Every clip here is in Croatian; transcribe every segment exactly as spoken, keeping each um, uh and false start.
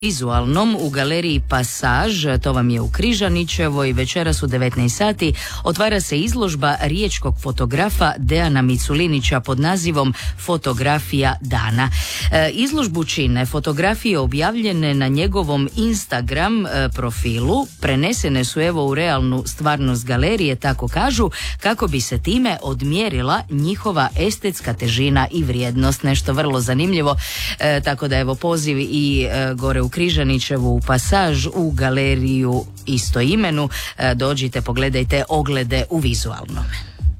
vizualnom u galeriji Pasaž, to vam je u Križanićevoj, večeras u devetnaest sati otvara se izložba riječkog fotografa Dejana Miculinića pod nazivom Fotografija dana. E, izložbu čine fotografije objavljene na njegovom Instagram e, profilu, prenesene su evo u realnu stvarnost galerije, tako kažu, kako bi se time odmjerila njihova estetska težina i vrijednost. Nešto vrlo zanimljivo, e, tako da evo poziv i e, gore u Križanićevu u Pasaž u galeriju istoimenu. Dođite, pogledajte oglede u vizualnome.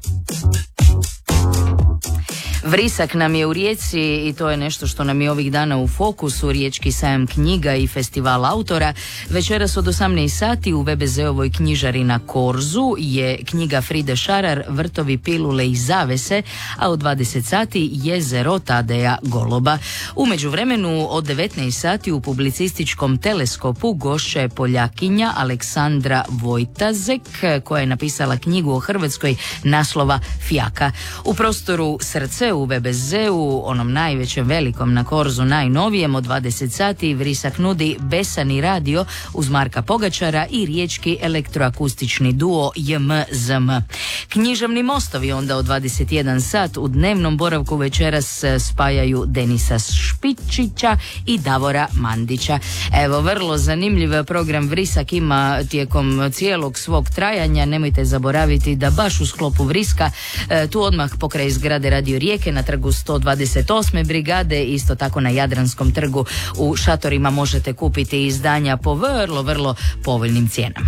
Vrisak nam je u Rijeci i to je nešto što nam je ovih dana u fokusu. Riječki sajam knjiga i festival autora. Večeras od osamnaest sati u ve be zeovoj knjižari na Korzu je knjiga Fride Šarar Vrtovi, pilule i zavese, a u dvadeset sati Jezero Tadeja Goloba. U međuvremenu od devetnaest sati u publicističkom teleskopu gošća je Poljakinja Aleksandra Vojtazek, koja je napisala knjigu o Hrvatskoj naslova Fjaka. U prostoru Srce u ve be zeu, onom najvećem, velikom na Korzu, najnovijem, od dvadeset sati Vrisak nudi Besani radio uz Marka Pogačara i riječki elektroakustični duo je em zet em. Književni mostovi onda od dvadeset jedan sat u dnevnom boravku večeras spajaju Denisa Špičića i Davora Mandića. Evo, vrlo zanimljiv program Vrisak ima tijekom cijelog svog trajanja. Nemojte zaboraviti da baš u sklopu Vriska, tu odmah pokraj zgrade Radio Rijeke na trgu sto dvadeset osme brigade, isto tako na Jadranskom trgu u šatorima možete kupiti izdanja po vrlo, vrlo povoljnim cijenama.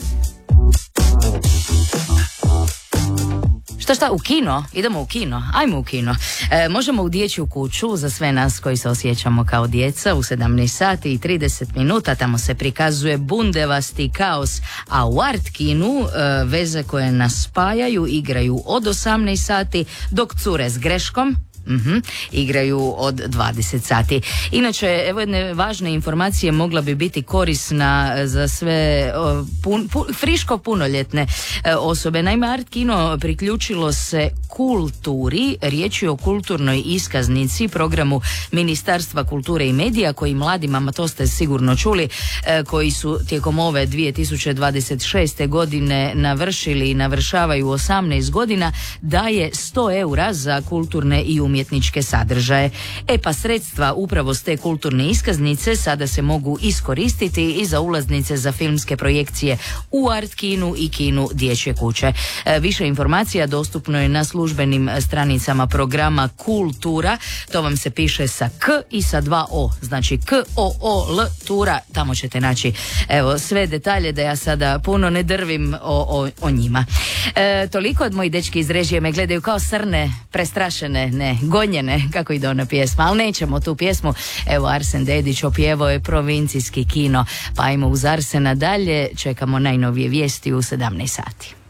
Šta šta, u kino? Idemo u kino? Ajmo u kino. E, možemo u dječju kuću za sve nas koji se osjećamo kao djeca u sedamnaest sati i trideset minuta. Tamo se prikazuje bundevasti kaos, a u Art kinu e, veze koje nas spajaju igraju od osamnaest sati, dok cure s greškom Mm-hmm. igraju od dvadeset sati. Inače, evo jedne važne informacije, mogla bi biti korisna za sve pun, pun, friško punoljetne osobe. Naime, Art kino priključilo se Kulturi, riječ je o kulturnoj iskaznici, programu Ministarstva kulture i medija, koji mladima, to ste sigurno čuli, koji su tijekom ove dvije tisuće dvadeset šeste godine navršili i navršavaju osamnaest godina, daje sto eura za kulturne i umjetničke sadržaje. E pa sredstva upravo s te kulturne iskaznice sada se mogu iskoristiti i za ulaznice za filmske projekcije u Art kinu i kinu Dječje kuće. E, više informacija dostupno je na službenim stranicama programa Kultura. To vam se piše sa K i sa dva O. Znači K O O L Tura. Tamo ćete naći evo sve detalje, da ja sada puno ne drvim o, o, o njima. E, toliko od mojih dečki iz režije me gledaju kao srne, prestrašene, ne, gonjene, kako ide ona pjesma, ali nećemo tu pjesmu. Evo, Arsen Dedić opjevao je Provincijski kino, pa ajmo uz Arsena dalje, čekamo najnovije vijesti u sedamnaest sati.